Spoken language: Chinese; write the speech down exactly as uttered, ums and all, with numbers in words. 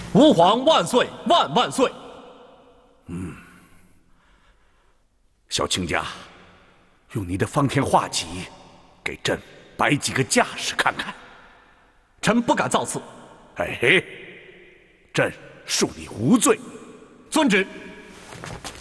吾皇万岁万万岁！ 嗯，小卿家，用你的方天画戟，给朕摆几个架势看看。 臣不敢造次。 哎嘿，朕恕你无罪。 遵旨。